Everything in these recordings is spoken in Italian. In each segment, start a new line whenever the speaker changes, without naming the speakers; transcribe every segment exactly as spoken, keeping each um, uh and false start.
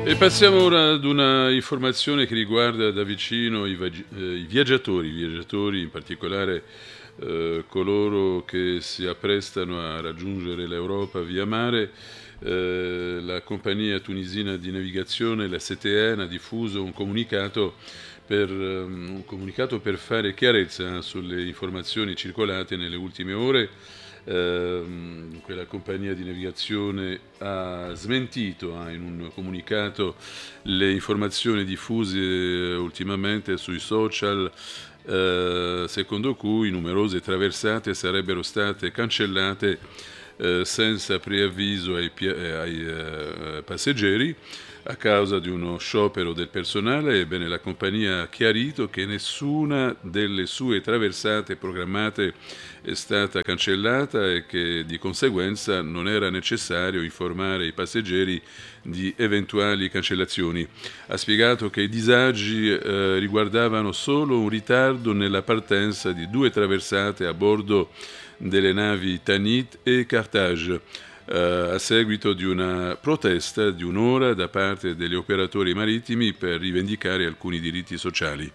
E passiamo ora ad una informazione che riguarda da vicino i, vag- eh, i viaggiatori, i viaggiatori in particolare eh, coloro che si apprestano a raggiungere l'Europa via mare. Eh, la compagnia tunisina di navigazione, la S T N, ha diffuso un comunicato per, um, un comunicato per fare chiarezza sulle informazioni circolate nelle ultime ore. Eh, quella compagnia di navigazione ha smentito ha in un comunicato le informazioni diffuse eh, ultimamente sui social, eh, secondo cui numerose traversate sarebbero state cancellate eh, senza preavviso ai, ai eh, passeggeri a causa di uno sciopero del personale. Ebbene, la compagnia ha chiarito che nessuna delle sue traversate programmate è stata cancellata e che di conseguenza non era necessario informare i passeggeri di eventuali cancellazioni. Ha spiegato che i disagi eh, riguardavano solo un ritardo nella partenza di due traversate a bordo delle navi Tanit e Carthage, Uh, a seguito di una protesta di un'ora da parte degli operatori marittimi per rivendicare alcuni diritti sociali.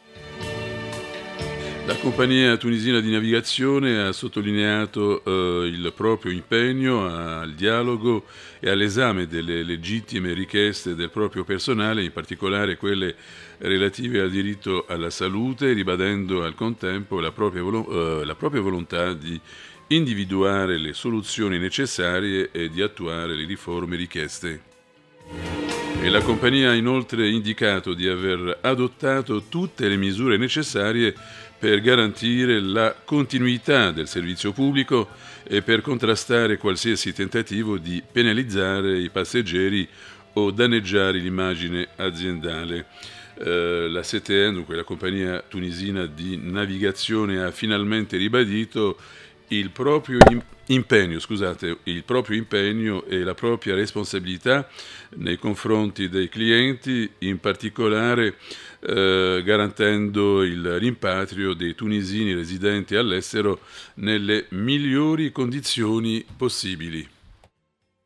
La compagnia tunisina di navigazione ha sottolineato uh, il proprio impegno al dialogo e all'esame delle legittime richieste del proprio personale, in particolare quelle relative al diritto alla salute, ribadendo al contempo la propria, volo- uh, la propria volontà di individuare le soluzioni necessarie e di attuare le riforme richieste. E la compagnia ha inoltre indicato di aver adottato tutte le misure necessarie per garantire la continuità del servizio pubblico e per contrastare qualsiasi tentativo di penalizzare i passeggeri o danneggiare l'immagine aziendale. Uh, la S T N, dunque la compagnia tunisina di navigazione, ha finalmente ribadito il proprio impegno, scusate, il proprio impegno e la propria responsabilità nei confronti dei clienti, in particolare eh, garantendo il rimpatrio dei tunisini residenti all'estero nelle migliori condizioni possibili.